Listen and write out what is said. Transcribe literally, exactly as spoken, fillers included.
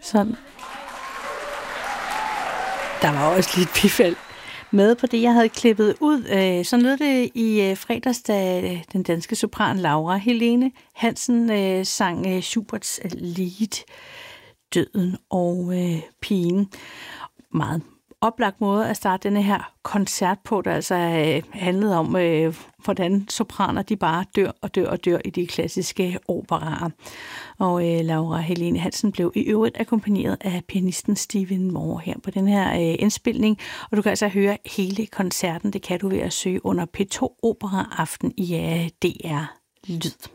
Sådan. Der var også lidt bifald med på det, jeg havde klippet ud. Sådan lød det i fredags, da den danske sopran Laura Helene Hansen sang Schuberts Lied, Døden og pigen. Meget oplagt måde at starte denne her koncert på, der altså handlede om, hvordan sopraner de bare dør og dør og dør i de klassiske operaer. Og Laura Helene Hansen blev i øvrigt akkompagneret af pianisten Stephen Moore her på den her indspilning. Og du kan altså høre hele koncerten, det kan du ved at søge under P to Opera Aften i D R Lyd.